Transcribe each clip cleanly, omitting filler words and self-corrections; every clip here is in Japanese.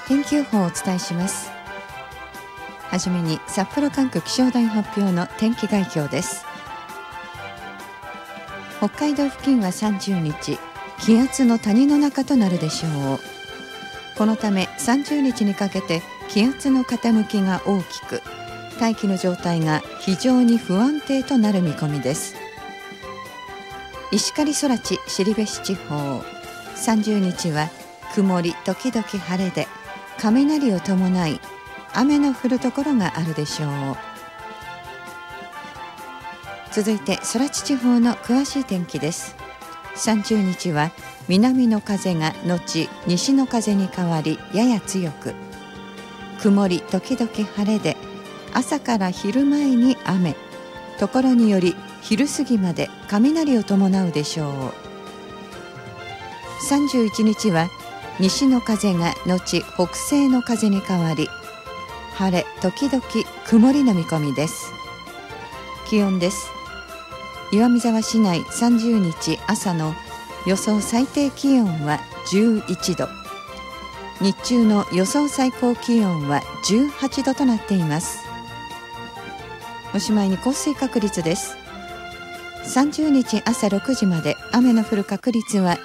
天気予報をお伝えします。はじめに札幌管区気象台発表の天気概況です。北海道付近は30日、気圧の谷の中となるでしょう。このため30日にかけて気圧の傾きが大きく、大気の状態が非常に不安定となる見込みです。石狩空知後志地方、30日は曇り時々晴れで、雷を伴い雨の降るところがあるでしょう。続いて空知地方の詳しい天気です。30日は南の風が後西の風に変わり、やや強く、曇り時々晴れで、朝から昼前に雨、ところにより昼過ぎまで雷を伴うでしょう。31日は西の風が後北西の風に変わり、晴れ時々曇りの見込みです。気温です。岩見沢市内30日朝の予想最低気温は11度、日中の予想最高気温は18度となっています。おしまいに降水確率です。30日朝6時まで雨の降る確率は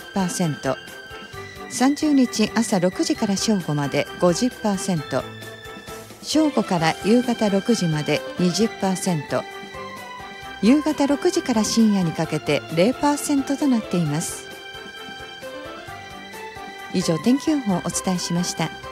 20%、30日朝6時から正午まで 50%、正午から夕方6時まで 20%、夕方6時から深夜にかけて 0% となっています。以上、天気予報をお伝えしました。